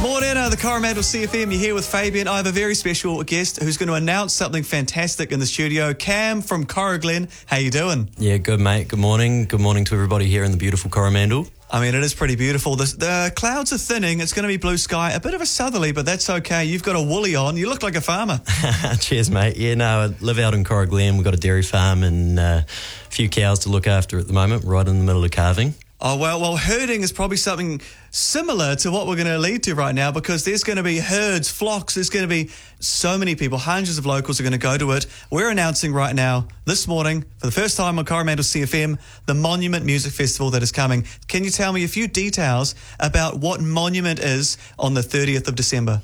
Morena, the Coromandel CFM. You're here with Fabian. I have a very special guest who's going to announce something fantastic in the studio. Cam from Coroglen. How you doing? Yeah, good, mate. Good morning. Good morning to everybody here in the beautiful Coromandel. I mean, it is pretty beautiful. The clouds are thinning. It's going to be blue sky. A bit of a southerly, but that's okay. You've got a woolly on. You look like a farmer. Cheers, mate. Yeah, no, I live out in Coroglen. We've got a dairy farm and a few cows to look after at the moment, right in the middle of calving. Oh, well, herding is probably something similar to what we're going to lead to right now, because there's going to be herds, flocks. There's going to be so many people. Hundreds of locals are going to go to it. We're announcing right now, this morning, for the first time on Coromandel CFM, the Monument Music Festival that is coming. Can you tell me a few details about what Monument is on the 30th of December?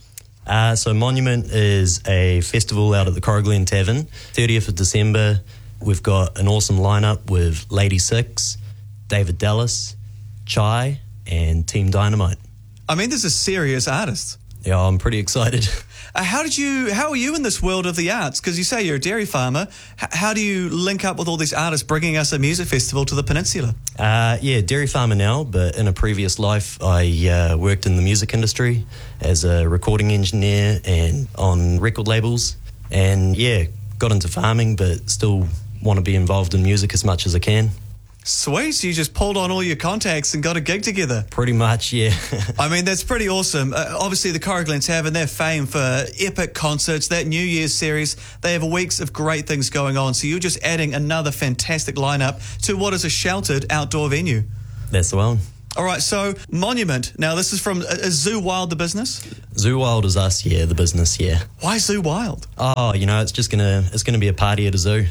So Monument is a festival out at the Coroglen Tavern. 30th of December, we've got an awesome lineup with Lady Six, David Dallas, Chai, and Team Dynamite. I mean, there's a serious artist. Yeah, I'm pretty excited. How are you in this world of the arts? Because you say you're a dairy farmer. How do you link up with all these artists bringing us a music festival to the peninsula? Yeah, dairy farmer now, but in a previous life, I worked in the music industry as a recording engineer and on record labels. And yeah, got into farming, but still want to be involved in music as much as I can. Sweet, so you just pulled on all your contacts and got a gig together. Pretty much, yeah. I mean, that's pretty awesome. Obviously, the Coroglen Tavern, they're famed for epic concerts. That New Year's series, they have weeks of great things going on. So you're just adding another fantastic lineup to what is a sheltered outdoor venue. That's the one. All right, so Monument. Now, this is from Zoo Wild, the business? Zoo Wild is us, yeah, the business, yeah. Why Zoo Wild? Oh, it's gonna be a party at a zoo.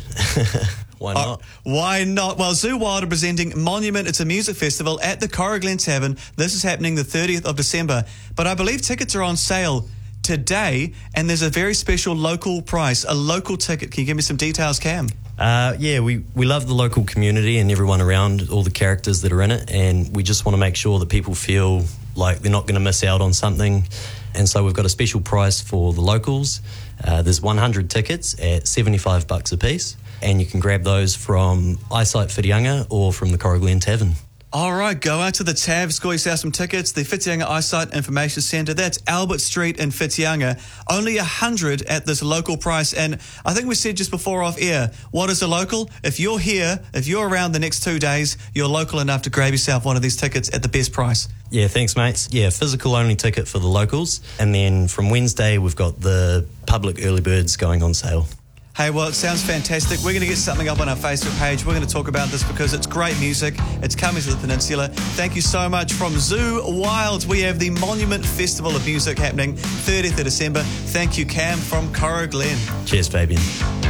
Why not? Why not? Well, Zoo Wild are presenting Monument. It's a music festival at the Coroglen Tavern. This is happening the 30th of December. But I believe tickets are on sale today, and there's a very special local price, a local ticket. Can you give me some details, Cam? Yeah, we love the local community and everyone around, all the characters that are in it, and we just want to make sure that people feel like they're not going to miss out on something. And so we've got a special price for the locals. There's 100 tickets at $75 a piece, and you can grab those from Eyesight Whitianga or from the Coroglen Tavern. All right, go out to the TAV, score yourself some tickets. The Whitianga Eyesight Information Centre, that's Albert Street in Whitianga. Only 100 at this local price. And I think we said just before off air, what is a local? If you're here, if you're around the next 2 days, you're local enough to grab yourself one of these tickets at the best price. Yeah, thanks, mates. Yeah, physical only ticket for the locals. And then from Wednesday, we've got the public early birds going on sale. Hey, well, it sounds fantastic. We're going to get something up on our Facebook page. We're going to talk about this because it's great music. It's coming to the peninsula. Thank you so much from Zoo Wild. We have the Monument Festival of Music happening 30th of December. Thank you, Cam from Coroglen. Cheers, Fabian.